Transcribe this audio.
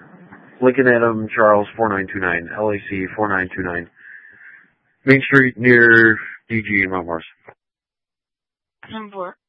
Lincoln Adam Charles 4929, LAC 4929. Main Street near DG in Mount Morris. 10-4.